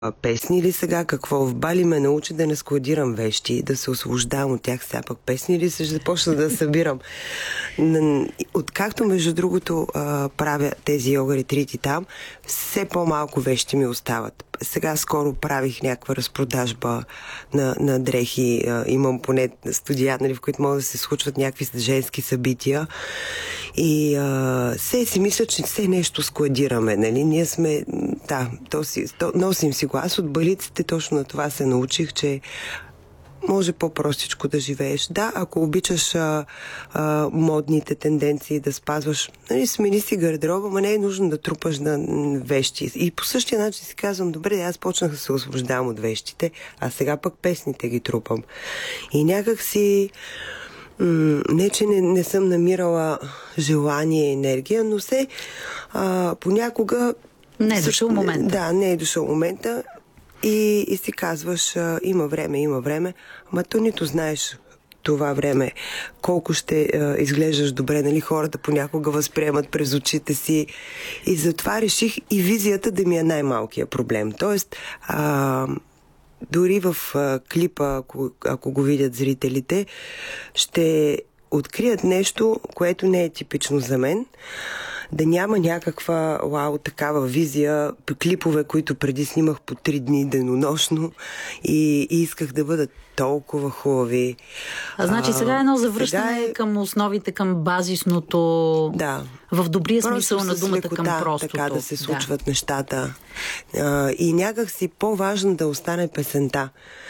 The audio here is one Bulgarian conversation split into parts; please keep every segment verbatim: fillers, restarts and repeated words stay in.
песни или сега какво? В Бали ме научи да не складирам вещи, да се освобождавам от тях. Сега пък песни или ще започна да събирам. Откакто, между другото, правя тези йога ретрити там, все по-малко вещи ми остават. Сега скоро правих някаква разпродажба на, на дрехи. Имам поне студия, нали, в които могат да се случват някакви женски събития. И а, все си мисля, че все нещо складираме. Нали? Ние сме... Да, то си, то, носим си го. Аз от балиците точно на това се научих, че може по-простичко да живееш. Да, ако обичаш а, а, модните тенденции, да спазваш, нали, смени си гардероба, но не е нужно да трупаш на вещи. И по същия начин си казвам, добре, аз почнах да се освобождавам от вещите, а сега пък песните ги трупам. И някак си м- не, че не, не съм намирала желание и енергия, но се а, понякога... Не е дошъл момента. Да, не е дошъл момента. И, и си казваш, а, има време, има време, ама то нито знаеш това време, колко ще а, изглеждаш добре, нали, хората понякога възприемат през очите си. И затова реших и визията да ми е най-малкият проблем. Тоест, а, дори в а, клипа, ако, ако го видят зрителите, ще открият нещо, което не е типично за мен. Да няма някаква, вау, такава визия, клипове, които преди снимах по три дни денонощно и, и исках да бъдат толкова хубави. А значи сега е едно завръщане е... към основите, към базисното, да. В добрия смисъл на думата, лекота, към простото. Така да се случват да. нещата. А, и някак си по-важно да остане песента.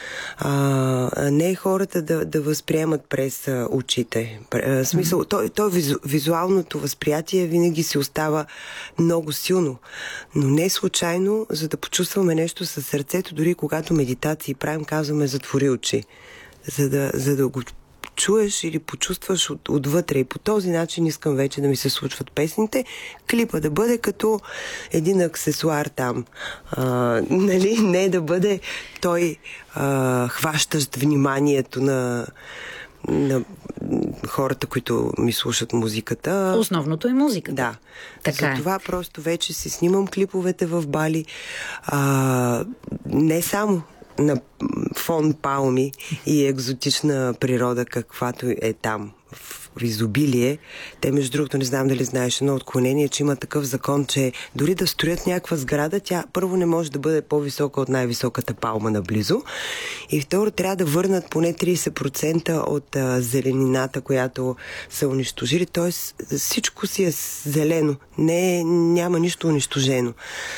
А, не е хората да, да възприемат през а, очите. А, смисъл, mm-hmm. то, то визу, визуалното възприятие винаги си остава много силно. Но не случайно, за да почувстваме нещо със сърцето, дори когато медитации правим, казваме затвори очи. За да, за да го чуеш или почувстваш от, отвътре. И по този начин искам вече да ми се случват песните. Клипа да бъде като един аксесуар там. А, нали? Не да бъде той а, хващащ вниманието на, на хората, които ми слушат музиката. Основното е музиката. Да. Така За това е. просто вече си снимам клиповете в Бали. А, не само на фон палми и екзотична природа, каквато е там в изобилие. Те, между другото, не знам дали знаеш, едно отклонение, че има такъв закон, че дори да строят някаква сграда, тя първо не може да бъде по-висока от най-високата палма наблизо. И второ, трябва да върнат поне трийсет процента от а, зеленината, която са унищожили. Тоест, всичко си е зелено. Не, няма нищо унищожено.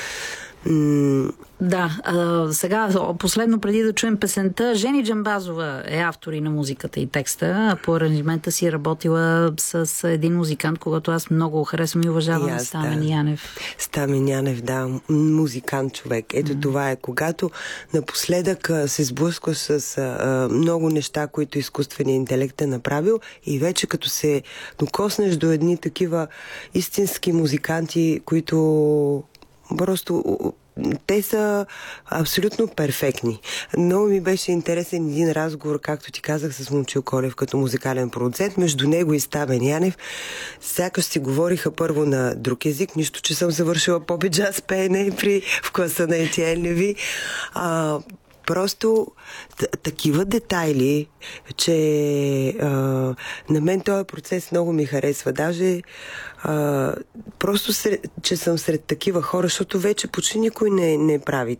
М- Да, а, сега последно преди да чуем песента, Жени Джамбазова е автор и на музиката и текста. По аранжимента си работила с един музикант, когато аз много харесвам и уважавам, Стамен да. Янев. Стамен Янев, да, музикант човек. Ето mm-hmm. това е, когато напоследък а, се сблъскваш с а, много неща, които изкуственият интелект е направил и вече като се докоснеш до едни такива истински музиканти, които просто те са абсолютно перфектни. Много ми беше интересен един разговор, както ти казах, с Момчил Колев като музикален продуцент. Между него и Стамен Янев сякаш си говориха първо на друг език, нищо, че съм завършила поп и джаз пеене при в класа на Етиен Леви. А, Просто такива детайли, че а, на мен този процес много ми харесва. Даже а, просто, сред, че съм сред такива хора, защото вече почти никой не, не прави